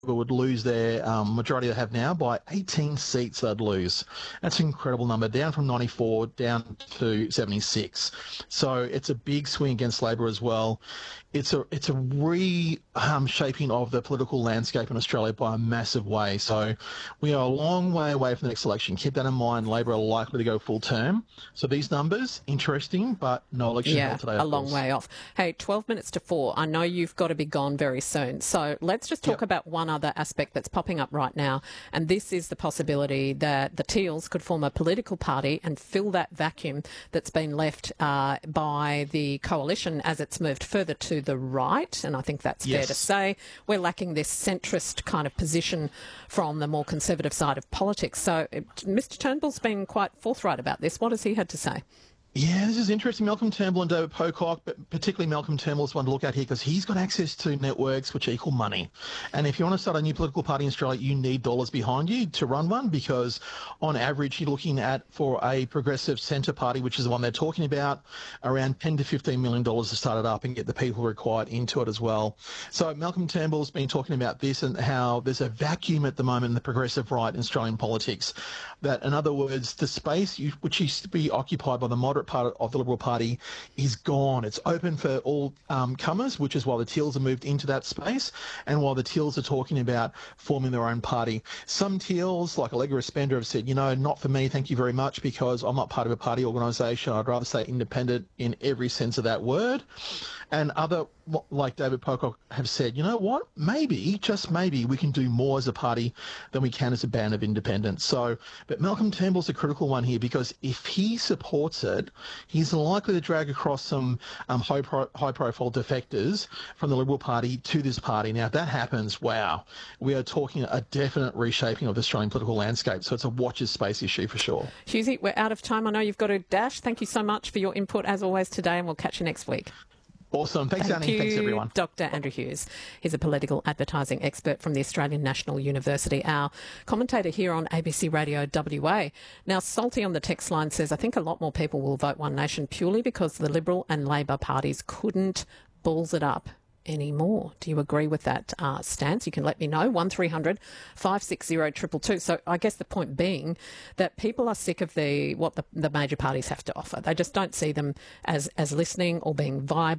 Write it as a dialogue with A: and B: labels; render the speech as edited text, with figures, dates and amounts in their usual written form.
A: would lose their majority they have now by 18 seats they'd lose. That's an incredible number, down from 94 down to 76. So it's a big swing against Labor as well. It's a reshaping of the political landscape in Australia by a massive way. So we are a long way away from the next election. Keep that in mind. Labor are likely to go full term. So these numbers, interesting, but no election held today.
B: A long way off. Hey, 12 minutes to 4. I know you've got to be gone very soon. So let's just talk about one other aspect that's popping up right now. And this is the possibility that the Teals could form a political party and fill that vacuum that's been left by the coalition as it's moved further to the right, and I think that's fair to say. We're lacking this centrist kind of position from the more conservative side of politics. So Mr Turnbull's been quite forthright about this. What has he had to say?
A: Yeah, this is interesting. Malcolm Turnbull and David Pocock, but particularly Malcolm Turnbull is one to look at here because he's got access to networks which equal money. And if you want to start a new political party in Australia, you need dollars behind you to run one because on average you're looking at, for a progressive centre party, which is the one they're talking about, around $10 to $15 million to start it up and get the people required into it as well. So Malcolm Turnbull's been talking about this and how there's a vacuum at the moment in the progressive right in Australian politics. That, in other words, the space which used to be occupied by the moderate part of the Liberal Party is gone. It's open for all comers, which is why the Teals have moved into that space and while the Teals are talking about forming their own party. Some Teals, like Allegra Spender, have said, not for me, thank you very much, because I'm not part of a party organisation. I'd rather stay independent in every sense of that word. And other, like David Pocock, have said, you know what, maybe, just maybe, we can do more as a party than we can as a band of independents. So, but Malcolm Turnbull's a critical one here because if he supports it, he's likely to drag across some high-profile defectors from the Liberal Party to this party. Now, if that happens, wow, we are talking a definite reshaping of the Australian political landscape. So it's a watch this space issue for sure.
B: Hughesy, we're out of time. I know you've got to dash. Thank you so much for your input as always today, and we'll catch you next week.
A: Awesome. Thanks, Annie. Thanks, everyone.
B: Dr. Andrew Hughes. He's a political advertising expert from the Australian National University, our commentator here on ABC Radio WA. Now, Salty on the text line says, I think a lot more people will vote One Nation purely because the Liberal and Labor parties couldn't balls it up anymore. Do you agree with that stance? You can let me know, 1300 560 222. So I guess the point being that people are sick of what the major parties have to offer. They just don't see them as listening or being viable.